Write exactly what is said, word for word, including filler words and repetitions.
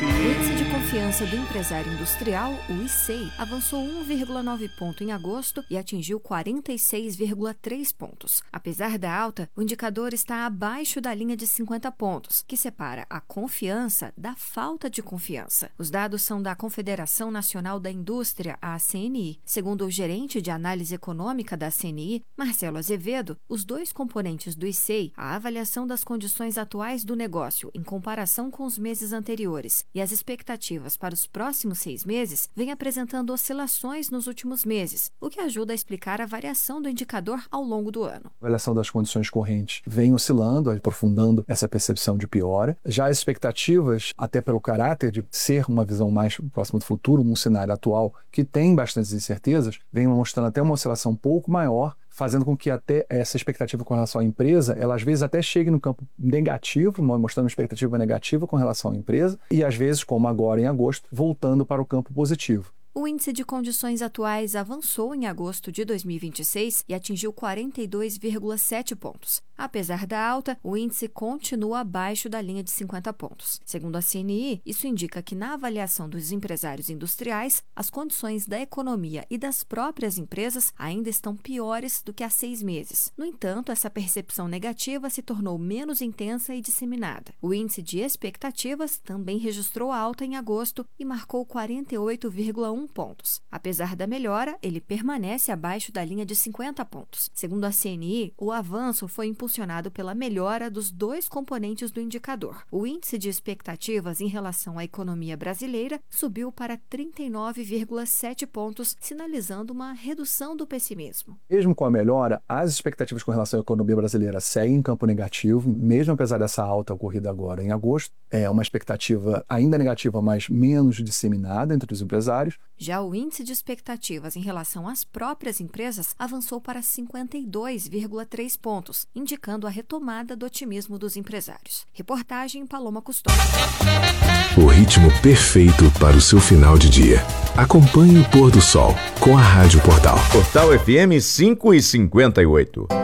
O índice de confiança do empresário industrial, o I C E I, avançou um vírgula nove ponto em agosto e atingiu quarenta e seis vírgula três pontos. Apesar da alta, o indicador está abaixo da linha de cinquenta pontos, que separa a confiança da falta de confiança. Os dados são da Confederação Nacional da Indústria, a C N I. Segundo o gerente de análise econômica da C N I, Marcelo Azevedo, os dois componentes do I C E I, a avaliação das condições atuais do negócio em comparação com os meses anteriores e as expectativas para os próximos seis meses, vem apresentando oscilações nos últimos meses, o que ajuda a explicar a variação do indicador ao longo do ano. A avaliação das condições correntes vem oscilando, aprofundando essa percepção de piora. Já as expectativas, até pelo caráter de ser uma visão mais próxima do futuro, um cenário atual que tem bastantes incertezas, vem mostrando até uma oscilação um pouco maior, fazendo com que até essa expectativa com relação à empresa, ela às vezes até chegue no campo negativo, mostrando uma expectativa negativa com relação à empresa, e às vezes, como agora em agosto, voltando para o campo positivo. O índice de condições atuais avançou em agosto de dois mil e vinte e seis e atingiu quarenta e dois vírgula sete pontos. Apesar da alta, o índice continua abaixo da linha de cinquenta pontos. Segundo a C N I, isso indica que na avaliação dos empresários industriais, as condições da economia e das próprias empresas ainda estão piores do que há seis meses. No entanto, essa percepção negativa se tornou menos intensa e disseminada. O índice de expectativas também registrou alta em agosto e marcou quarenta e oito vírgula um pontos. Apesar da melhora, ele permanece abaixo da linha de cinquenta pontos. Segundo a C N I, o avanço foi impulsionado pela melhora dos dois componentes do indicador. O índice de expectativas em relação à economia brasileira subiu para trinta e nove vírgula sete pontos, sinalizando uma redução do pessimismo. Mesmo com a melhora, as expectativas com relação à economia brasileira seguem em campo negativo, mesmo apesar dessa alta ocorrida agora em agosto. É uma expectativa ainda negativa, mas menos disseminada entre os empresários. Já o índice de expectativas em relação às próprias empresas avançou para cinquenta e dois vírgula três pontos, indicando a retomada do otimismo dos empresários. Reportagem Paloma Custódio. O ritmo perfeito para o seu final de dia. Acompanhe o pôr do sol com a Rádio Portal. Portal F M cinco e cinquenta e oito.